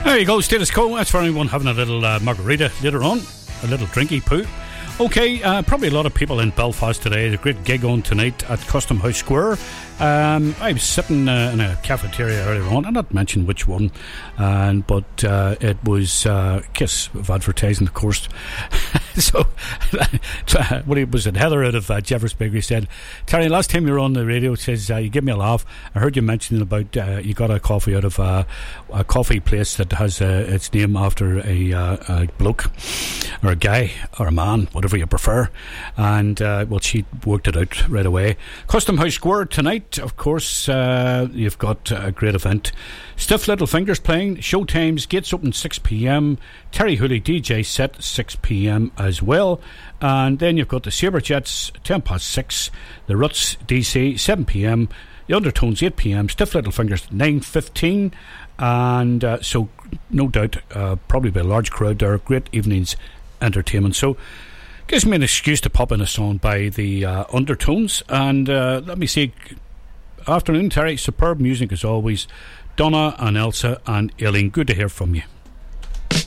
There you go, status quo. That's for anyone having a little margarita later on, a little drinky poo. Okay, probably a lot of people in Belfast today. There's a great gig on tonight at Custom House Square. I was sitting in a cafeteria earlier on. I'll not mention which one, but it was Kiss of advertising, of course. So, what was it? Heather out of Jeffers Bakery said, "Terry, last time you were on the radio, it says you give me a laugh. I heard you mentioning about you got a coffee out of a coffee place that has its name after a bloke or a guy or a man, whatever you prefer." And well, she worked it out right away. Custom House Square tonight, of course. You've got a great event. Stiff Little Fingers playing. Showtimes, gates open 6 p.m. Terry Hooley DJ set 6 p.m. as well. And then you've got the Saberjets 10 past 6. The Ruts DC 7 p.m. The Undertones 8 p.m. Stiff Little Fingers 9:15. And so no doubt probably be a large crowd there. Great evening's entertainment. So gives me an excuse to pop in a song by the Undertones. And let me see. Afternoon, Terry. Superb music as always. Donna and Elsa and Aileen, good to hear from you.